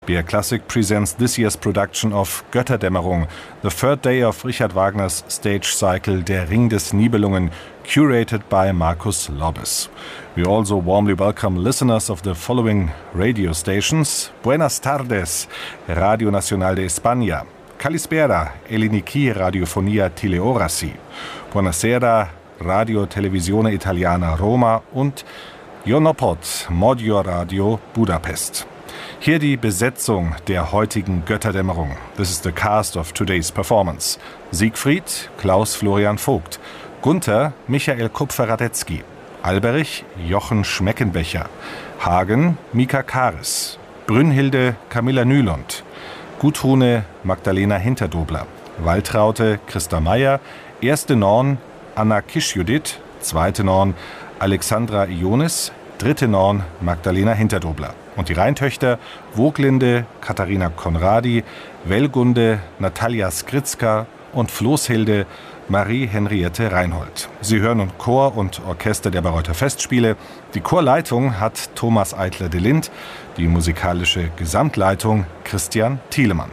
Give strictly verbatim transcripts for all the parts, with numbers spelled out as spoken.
B R Classic presents this year's production of Götterdämmerung, the third day of Richard Wagner's stage cycle Der Ring des Nibelungen, curated by Markus Lobbes. We also warmly welcome listeners of the following radio stations: Buenas tardes, Radio Nacional de España; Kalispera, Eliniki Radiofonia Teleorasi; Buonasera, Radio Televisione Italiana Roma und Jonopod, Modio Radio Budapest. Hier die Besetzung der heutigen Götterdämmerung. This is the cast of today's performance. Siegfried, Klaus Florian Vogt; Gunther, Michael Kupfer-Radetzky; Alberich, Jochen Schmeckenbecher; Hagen, Mika Karis; Brünnhilde, Camilla Nylund; Gudrune, Magdalena Hinterdobler; Waltraute, Christa Meyer; erste Norn, Anna Kischjudith; zweite Norn, Alexandra Ionis; dritte Norn, Magdalena Hinterdobler. Und die Rheintöchter Woglinde, Katharina Konradi, Wellgunde, Natalia Skritzka und Floßhilde, Marie-Henriette Reinhold. Sie hören nun Chor und Orchester der Bayreuther Festspiele. Die Chorleitung hat Thomas Eitler de Lind, die musikalische Gesamtleitung Christian Thielemann.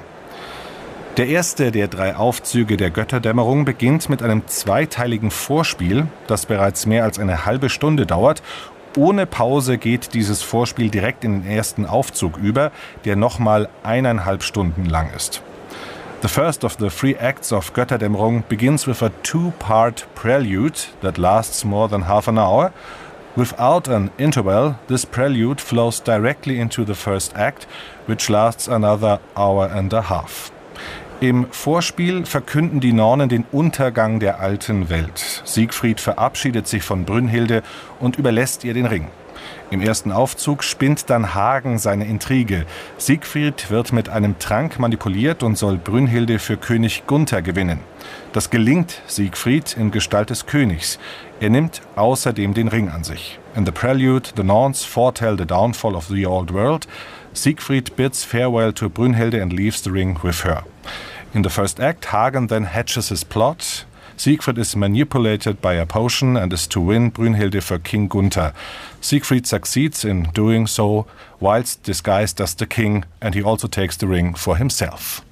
Der erste der drei Aufzüge der Götterdämmerung beginnt mit einem zweiteiligen Vorspiel, das bereits mehr als eine halbe Stunde dauert. Ohne Pause geht dieses Vorspiel direkt in den ersten Aufzug über, der nochmal eineinhalb Stunden lang ist. The first of the three acts of Götterdämmerung begins with a two-part prelude that lasts more than half an hour. Without an interval, this prelude flows directly into the first act, which lasts another hour and a half. Im Vorspiel verkünden die Nornen den Untergang der alten Welt. Siegfried verabschiedet sich von Brünnhilde und überlässt ihr den Ring. Im ersten Aufzug spinnt dann Hagen seine Intrige. Siegfried wird mit einem Trank manipuliert und soll Brünnhilde für König Gunther gewinnen. Das gelingt Siegfried in Gestalt des Königs. Er nimmt außerdem den Ring an sich. In the prelude, the Norns foretell the downfall of the old world. Siegfried bids farewell to Brünnhilde and leaves the ring with her. In the first act, Hagen then hatches his plot. Siegfried is manipulated by a potion and is to win Brünnhilde for King Gunther. Siegfried succeeds in doing so whilst disguised as the king, and he also takes the ring for himself.